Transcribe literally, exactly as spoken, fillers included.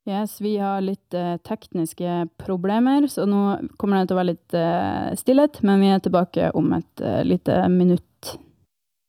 Yes, vi har litt eh, tekniske problemer, så nå kommer det til å være litt eh, stillhet, men vi er tilbake om et eh, lite minutt.